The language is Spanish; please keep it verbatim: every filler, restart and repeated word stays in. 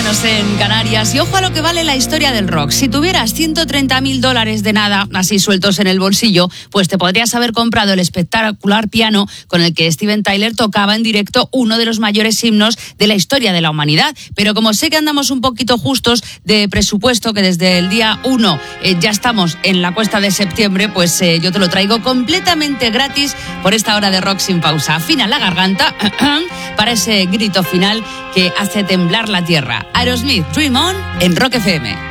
menos en Canarias. Y ojo a lo que vale la historia del rock. Si tuvieras ciento treinta mil dólares de nada, así sueltos en el bolsillo, pues te podrías haber comprado el espectacular piano con el que Steven Tyler tocaba en directo uno de los mayores himnos de la historia de la humanidad. Pero como sé que andamos un poquito justos de presupuesto, que desde el día uno eh, ya estamos en la cuesta de septiembre, pues eh, yo te lo traigo completamente gratis por esta hora de Rock sin pausa. Afina la garganta para ese grito final que hace temblar la tierra. Aerosmith, Dream On, en Rock F M.